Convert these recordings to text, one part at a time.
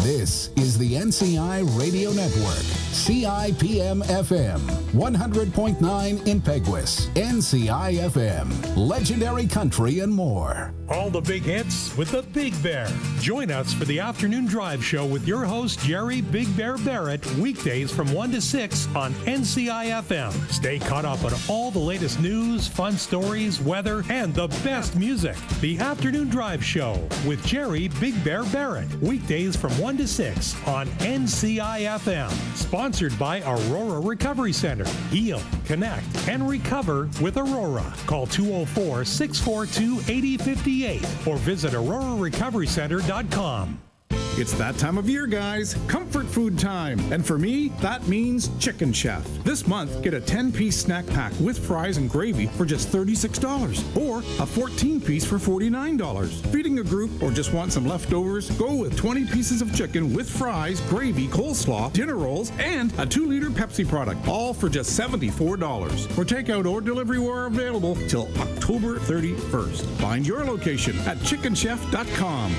This is the NCI Radio Network, CIPM FM, 100.9 in Peguis, NCI FM, Legendary Country and more. All the big hits with the Big Bear. Join us for the Afternoon Drive Show with your host, Jerry Big Bear Barrett, weekdays from 1 to 6 on NCI FM. Stay caught up on all the latest news, fun stories, weather, and the best music. The Afternoon Drive Show with Jerry Big Bear Barrett, weekdays from 1 to 6 on NCI FM. Sponsored by Aurora Recovery Center. Heal, connect, and recover with Aurora. Call 204-642-8058 or visit aurorarecoverycenter.com. It's that time of year, guys. Comfort food time. And for me, that means Chicken Chef. This month, get a 10-piece snack pack with fries and gravy for just $36. Or a 14-piece for $49. Feeding a group or just want some leftovers? Go with 20 pieces of chicken with fries, gravy, coleslaw, dinner rolls, and a 2-liter Pepsi product. All for just $74. For takeout or delivery, we're available till October 31st. Find your location at chickenchef.com.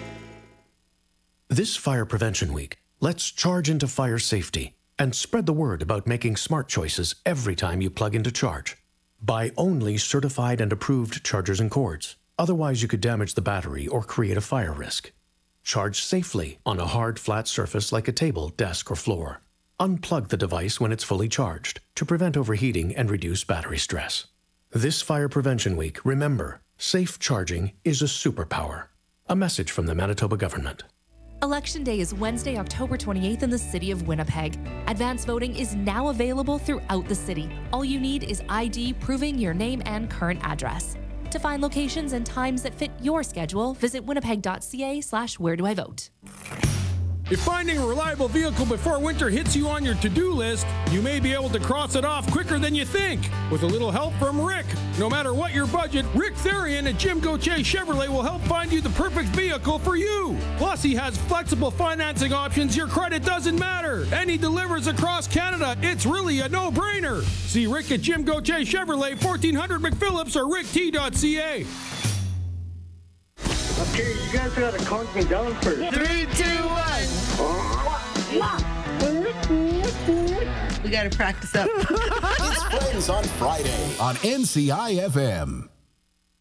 This Fire Prevention Week, let's charge into fire safety and spread the word about making smart choices every time you plug in to charge. Buy only certified and approved chargers and cords. Otherwise, you could damage the battery or create a fire risk. Charge safely on a hard, flat surface like a table, desk, or floor. Unplug the device when it's fully charged to prevent overheating and reduce battery stress. This Fire Prevention Week, remember, safe charging is a superpower. A message from the Manitoba government. Election Day is Wednesday, October 28th in the city of Winnipeg. Advance voting is now available throughout the city. All you need is ID proving your name and current address. To find locations and times that fit your schedule, visit winnipeg.ca/where-do-I-vote. If finding a reliable vehicle before winter hits you on your to-do list, you may be able to cross it off quicker than you think. With a little help from Rick. No matter what your budget, Rick Therian at Jim Gauthier Chevrolet will help find you the perfect vehicle for you. Plus, he has flexible financing options. Your credit doesn't matter. And he delivers across Canada. It's really a no-brainer. See Rick at Jim Gauthier Chevrolet, 1400 McPhillips or rickt.ca. Okay, you guys gotta count me down first. 3, 2, 1. We gotta practice up. It's Friends on Friday on NCI FM.